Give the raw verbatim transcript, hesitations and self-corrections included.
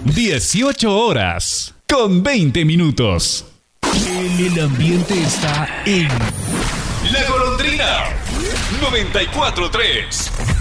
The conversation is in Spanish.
dieciocho horas con veinte minutos. El ambiente está en La Golondrina noventa y cuatro punto tres.